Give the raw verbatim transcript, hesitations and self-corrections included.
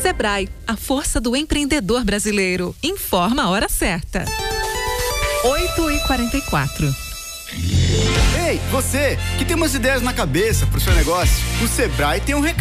Sebrae, a força do empreendedor brasileiro. Informa a hora certa. oito e quarenta e quatro. Ei, você que tem umas ideias na cabeça pro seu negócio, o Sebrae tem um recado.